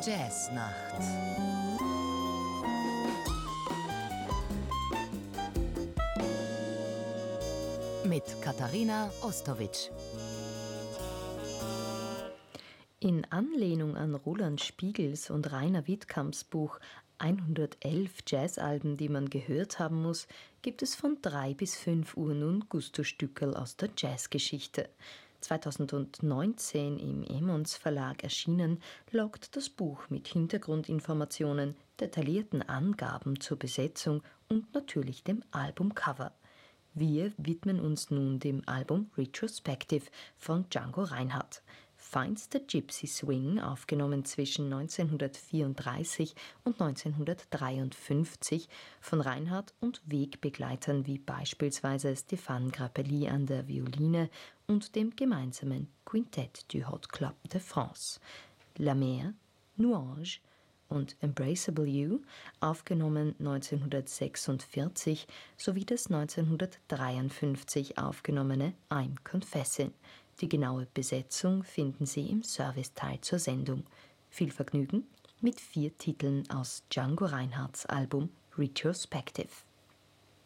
Jazznacht. Mit Katharina Ostowitsch. In Anlehnung an Roland Spiegels und Rainer Wittkamps Buch 111 Jazzalben, die man gehört haben muss, gibt es von 3 bis 5 Uhr nun Gusto-Stückerl aus der Jazzgeschichte. 2019 im Emons Verlag erschienen, lockt das Buch mit Hintergrundinformationen, detaillierten Angaben zur Besetzung und natürlich dem Albumcover. Wir widmen uns nun dem Album Retrospective von Django Reinhardt. Feinster Gypsy Swing, aufgenommen zwischen 1934 und 1953 von Reinhardt und Wegbegleitern wie beispielsweise Stéphane Grappelli an der Violine und dem gemeinsamen Quintette du Hot Club de France. La Mer, Nuange und Embraceable You, aufgenommen 1946, sowie das 1953 aufgenommene I'm Confessin'. Die genaue Besetzung finden Sie im Serviceteil zur Sendung. Viel Vergnügen mit 4 Titeln aus Django Reinhardts Album Retrospective.